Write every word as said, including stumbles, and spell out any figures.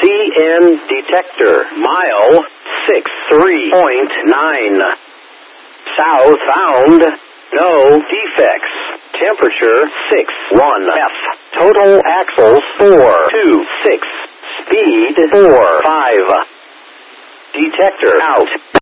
C N detector. Mile six three point nine. Southbound. No defects. Temperature six one F. Total axles four two six. Speed four five. Detector out.